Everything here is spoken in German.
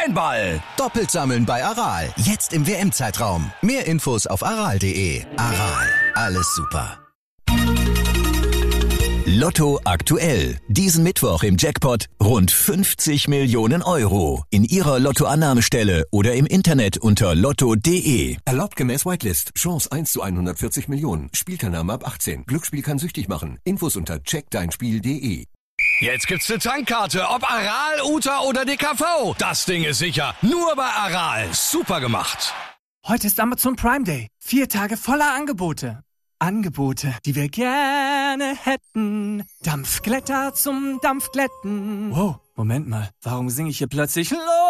Fanball. Doppelt sammeln bei Aral. Jetzt im WM-Zeitraum. Mehr Infos auf aral.de. Aral, alles super. Lotto aktuell. Diesen Mittwoch im Jackpot rund 50 Millionen Euro. In Ihrer Lottoannahmestelle oder im Internet unter lotto.de. Erlaubt gemäß Whitelist. Chance 1 zu 140 Millionen. Spielteilnahme ab 18. Glücksspiel kann süchtig machen. Infos unter checkdeinspiel.de. Jetzt gibt's eine Tankkarte, ob Aral, Uta oder DKV. Das Ding ist sicher. Nur bei Aral. Super gemacht. Heute ist Amazon Prime Day. 4 Tage voller Angebote. Angebote, die wir gerne hätten. Dampfglätter zum Dampfglätten. Wow, Moment mal. Warum singe ich hier plötzlich